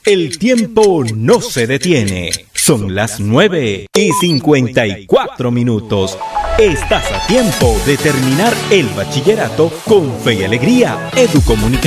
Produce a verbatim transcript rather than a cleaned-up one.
El tiempo no se detiene. Son las nueve y cincuenta y cuatro minutos. Estás a tiempo de terminar el bachillerato con fe y alegría. Educomunicación.